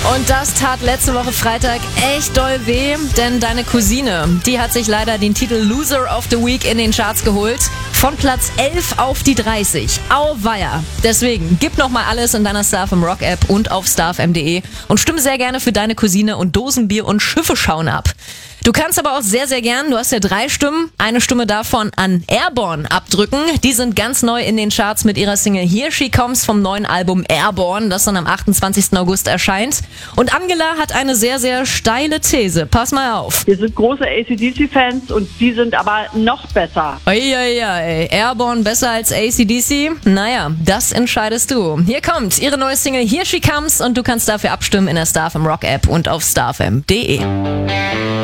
Und das tat letzte Woche Freitag echt doll weh, denn deine Cousine, die hat sich leider den Titel Loser of the Week in den Charts geholt. Von Platz 11 auf die 30. Auweia. Deswegen, gib nochmal alles in deiner StarFM Rock App und auf starfm.de und stimme sehr gerne für deine Cousine und Dosenbier und Schiffe schauen ab. Du kannst aber auch sehr, sehr gern, du hast ja 3 Stimmen, eine Stimme davon an Airborne abdrücken. Die sind ganz neu in den Charts mit ihrer Single Here She Comes vom neuen Album Airborne, das dann am 28. August erscheint. Und Angela hat eine sehr, sehr steile These. Pass mal auf. Wir sind große AC/DC-Fans und die sind aber noch besser. Eieiei, Airborne besser als AC/DC? Naja, das entscheidest du. Hier kommt ihre neue Single Here She Comes und du kannst dafür abstimmen in der StarFM Rock App und auf starfm.de.